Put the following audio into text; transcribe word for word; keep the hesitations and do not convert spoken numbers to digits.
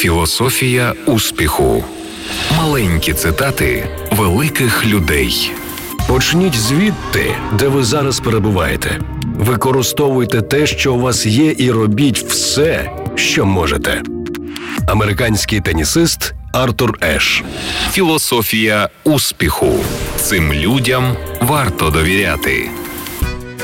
Філософія успіху. Маленькі цитати великих людей. Почніть звідти, де ви зараз перебуваєте. Використовуйте те, що у вас є, і робіть все, що можете. Американський тенісист Артур Еш. Філософія успіху. Цим людям варто довіряти.